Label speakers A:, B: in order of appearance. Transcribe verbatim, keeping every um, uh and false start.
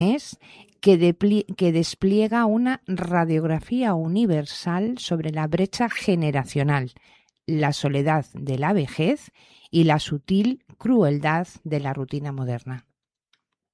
A: es que, depli- que despliega una radiografía universal sobre la brecha generacional, la soledad de la vejez y la sutil crueldad de la rutina moderna.